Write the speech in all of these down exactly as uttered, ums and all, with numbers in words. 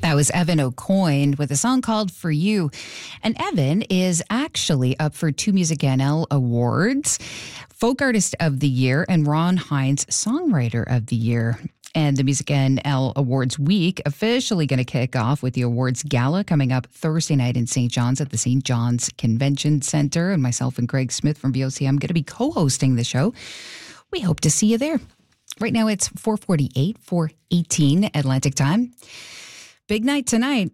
That was Evan O'Coin with a song called For You. And Evan is actually up for two Music N L awards, Folk Artist of the Year and Ron Hines Songwriter of the Year. And the Music N L Awards week officially going to kick off with the awards gala coming up Thursday night in Saint John's at the Saint John's Convention Center. And myself and Greg Smith from V O C M going to be co-hosting the show. We hope to see you there. Right now it's four forty-eight, four eighteen Atlantic time. Big night tonight.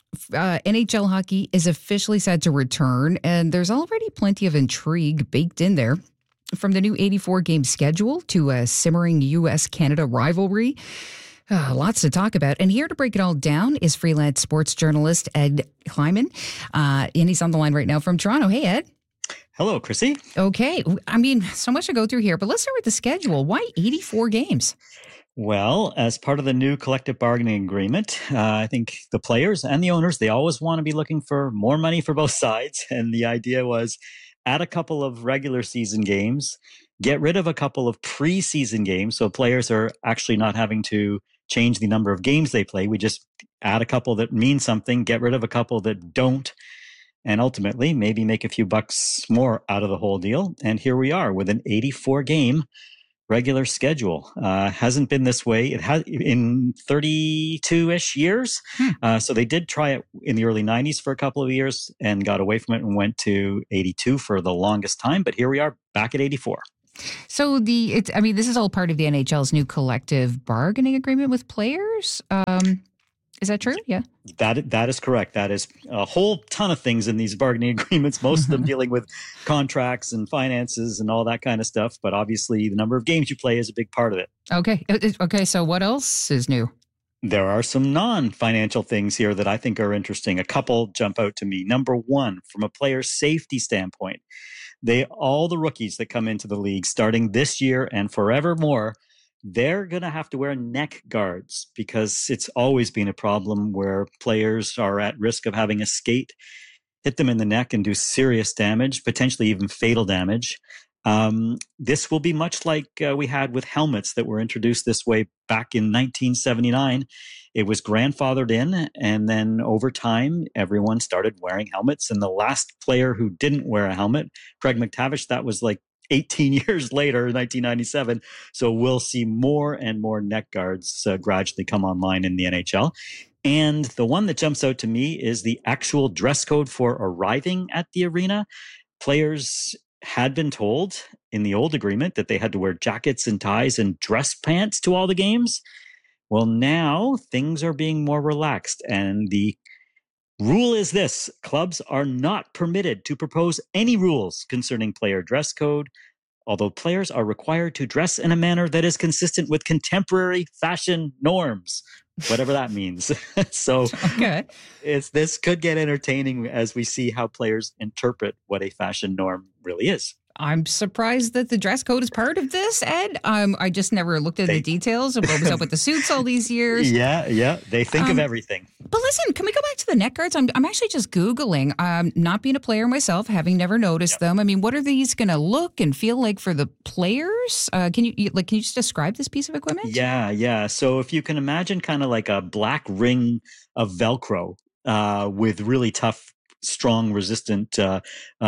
Uh, N H L hockey is officially set to return, and there's already plenty of intrigue baked in there. From the new eighty-four game schedule to a simmering U S Canada rivalry. Uh, lots to talk about. And here to break it all down is freelance sports journalist Ed Kleiman. Uh, and he's on the line right now from Toronto. Hey, Ed. Hello, Chrissy. Okay. I mean, so much to go through here, but let's start with the schedule. Why eighty-four games? Well, as part of the new collective bargaining agreement, uh, I think the players and the owners, they always want to be looking for more money for both sides. And the idea was add a couple of regular season games, get rid of a couple of preseason games. So players are actually not having to change the number of games they play. We just add a couple that mean something, get rid of a couple that don't, and ultimately maybe make a few bucks more out of the whole deal. And here we are with an eighty-four game regular schedule. Uh, hasn't been this way. It has in thirty-two-ish years. Hmm. Uh, so they did try it in the early nineties for a couple of years and got away from it and went to eighty-two for the longest time. But here we are back at eighty-four. So the, it's, I mean, this is all part of the N H L's new collective bargaining agreement with players. Um, is that true? Yeah. That that is correct. That is a whole ton of things in these bargaining agreements, most of them dealing with contracts and finances and all that kind of stuff. But obviously, the number of games you play is a big part of it. Okay. Okay. So what else is new? There are some non-financial things here that I think are interesting. A couple jump out to me. Number one, from a player safety standpoint, they all the rookies that come into the league starting this year and forevermore, they're going to have to wear neck guards because it's always been a problem where players are at risk of having a skate hit them in the neck and do serious damage, potentially even fatal damage. Um, this will be much like uh, we had with helmets that were introduced this way back in nineteen seventy-nine. It was grandfathered in, and then over time, everyone started wearing helmets. And the last player who didn't wear a helmet, Craig MacTavish, that was like eighteen years later, nineteen ninety-seven. So we'll see more and more neck guards uh, gradually come online in the N H L. And the one that jumps out to me is the actual dress code for arriving at the arena. Players had been told in the old agreement that they had to wear jackets and ties and dress pants to all the games. Well, now things are being more relaxed, and the rule is this: clubs are not permitted to propose any rules concerning player dress code, although players are required to dress in a manner that is consistent with contemporary fashion norms, whatever that means. So okay. it's, this could get entertaining as we see how players interpret what a fashion norm really is. I'm surprised that the dress code is part of this, Ed. Um, I just never looked at They, the details of what was up with the suits all these years. Yeah, yeah. They think Um, of everything. But listen, can we go back to the neck guards? I'm, I'm actually just Googling, um, not being a player myself, having never noticed Yep. them. I mean, what are these going to look and feel like for the players? Uh, can you you- like can you just describe this piece of equipment? Yeah, yeah. So if you can imagine kind of like a black ring of Velcro uh, with really tough, strong, resistant uh,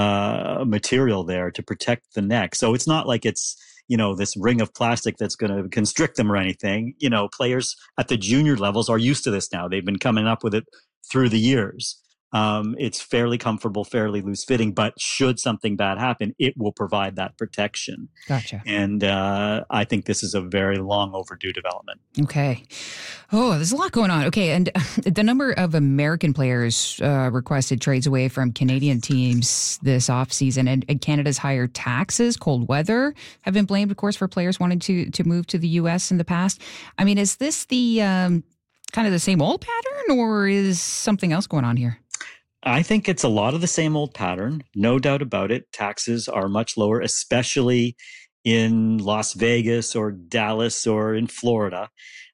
uh, material there to protect the neck. So it's not like it's, you know, this ring of plastic that's going to constrict them or anything. You know, players at the junior levels are used to this now. They've been coming up with it through the years. Um, it's fairly comfortable, fairly loose fitting, but should something bad happen, it will provide that protection. Gotcha. And uh, I think this is a very long overdue development. Okay. Oh, there's a lot going on. Okay. And uh, the number of American players uh, requested trades away from Canadian teams this offseason, and, and Canada's higher taxes, cold weather have been blamed, of course, for players wanting to, to move to the U S in the past. I mean, is this the um, kind of the same old pattern, or is something else going on here? I think it's a lot of the same old pattern, no doubt about it. Taxes are much lower, especially in Las Vegas or Dallas or in Florida.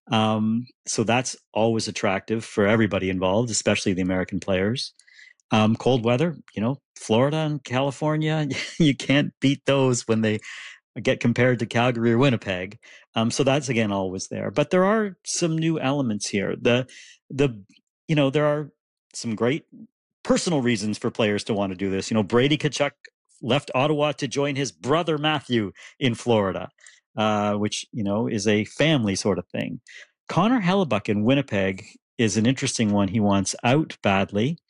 Um, so that's always attractive for everybody involved, especially the American players. Um, cold weather, you know, Florida and California, you can't beat those when they get compared to Calgary or Winnipeg. Um, so that's, again, always there. But there are some new elements here. The the you know, there are some great personal reasons for players to want to do this. You know, Brady Tkachuk left Ottawa to join his brother Matthew in Florida, uh, which, you know, is a family sort of thing. Connor Hellebuyck in Winnipeg is an interesting one. He wants out badly.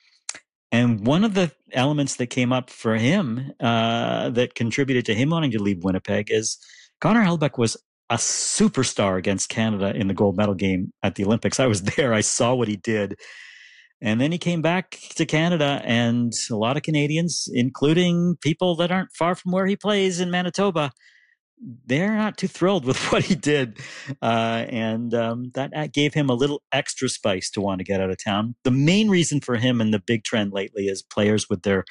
And one of the elements that came up for him uh, that contributed to him wanting to leave Winnipeg is Connor Hellebuyck was a superstar against Canada in the gold medal game at the Olympics. I was there. I saw what he did. And then he came back to Canada, and a lot of Canadians, including people that aren't far from where he plays in Manitoba, they're not too thrilled with what he did. Uh, and um, that gave him a little extra spice to want to get out of town. The main reason for him and the big trend lately is players with their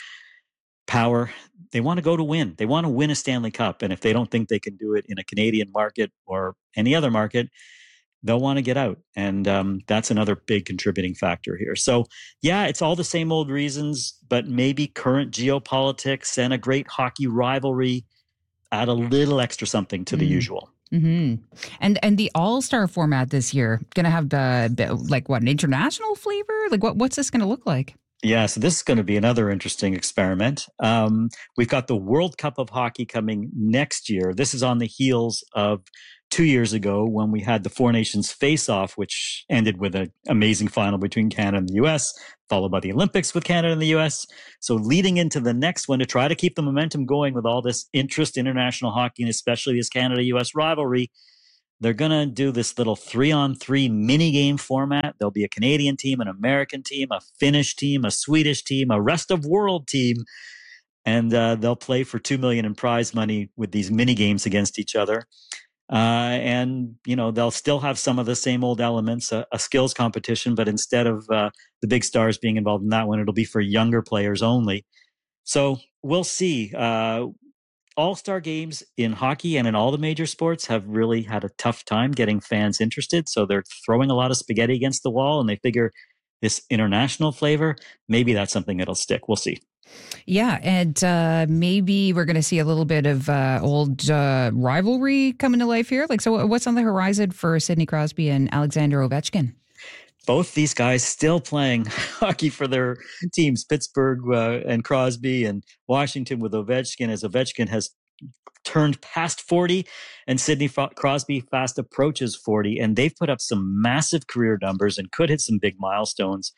power, they want to go to win. They want to win a Stanley Cup. And if they don't think they can do it in a Canadian market or any other market, they'll want to get out. And um, that's another big contributing factor here. So yeah, it's all the same old reasons, but maybe current geopolitics and a great hockey rivalry add a little extra something to the mm. usual. Mm-hmm. And and the All-Star format this year, going to have the, like what, an international flavor? Like what what's this going to look like? Yeah, so this is going to be another interesting experiment. Um, we've got the World Cup of Hockey coming next year. This is on the heels of two years ago when we had the Four Nations face-off, which ended with an amazing final between Canada and the U S, followed by the Olympics with Canada and the U S. So leading into the next one to try to keep the momentum going with all this interest in international hockey, and especially this Canada-U S rivalry, they're going to do this little three-on-three mini-game format. There'll be a Canadian team, an American team, a Finnish team, a Swedish team, a rest-of-world team, and uh, they'll play for two million dollars in prize money with these mini-games against each other. Uh, and, you know, they'll still have some of the same old elements, a, a skills competition, but instead of uh, the big stars being involved in that one, it'll be for younger players only. So we'll see. Uh, All-star games in hockey and in all the major sports have really had a tough time getting fans interested. So they're throwing a lot of spaghetti against the wall, and they figure this international flavor, maybe that's something that'll stick. We'll see. Yeah, and uh, maybe we're going to see a little bit of uh, old uh, rivalry coming to life here. Like, so what's on the horizon for Sidney Crosby and Alexander Ovechkin? Both these guys still playing hockey for their teams, Pittsburgh uh, and Crosby, and Washington with Ovechkin, as Ovechkin has turned past forty and Sidney Crosby fast approaches forty. And they've put up some massive career numbers and could hit some big milestones.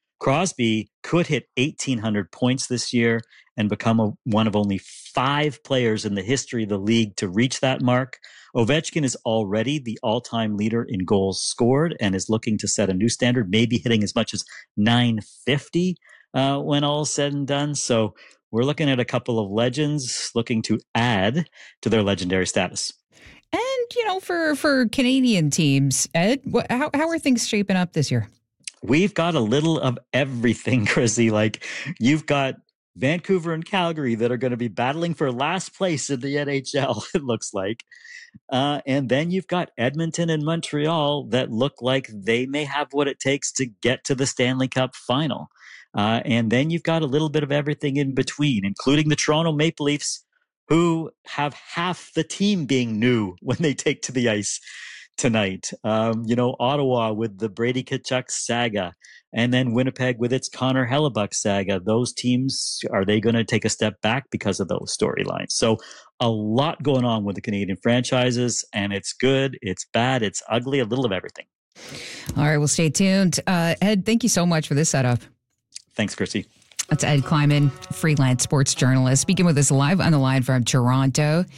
Crosby could hit eighteen hundred points this year and become a, one of only five players in the history of the league to reach that mark. Ovechkin is already the all-time leader in goals scored and is looking to set a new standard, maybe hitting as much as nine fifty uh, when all is said and done. So we're looking at a couple of legends looking to add to their legendary status. And, you know, for, for Canadian teams, Ed, what, how, how are things shaping up this year? We've got a little of everything, Chrissy. Like, you've got Vancouver and Calgary that are going to be battling for last place in the N H L, it looks like. Uh, and then you've got Edmonton and Montreal that look like they may have what it takes to get to the Stanley Cup final. Uh, and then you've got a little bit of everything in between, including the Toronto Maple Leafs, who have half the team being new when they take to the ice tonight. Um, you know, Ottawa with the Brady Tkachuk saga, and then Winnipeg with its Connor Hellebuyck saga. Those teams, are they going to take a step back because of those storylines? So a lot going on with the Canadian franchises, and it's good, it's bad, it's ugly, a little of everything. All right, well, stay tuned. Uh, Ed, thank you so much for this setup. Thanks, Chrissy. That's Ed Kleiman, freelance sports journalist, speaking with us live on the line from Toronto.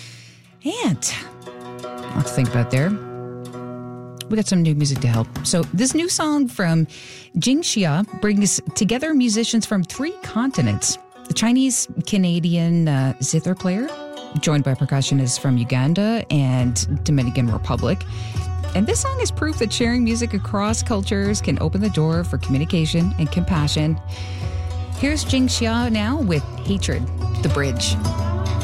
And lots to think about there. We got some new music to help. So this new song from Jing Xia brings together musicians from three continents. The Chinese-Canadian uh, zither player, joined by percussionists from Uganda and Dominican Republic. And this song is proof that sharing music across cultures can open the door for communication and compassion. Here's Jing Xia now with Hatred, The Bridge.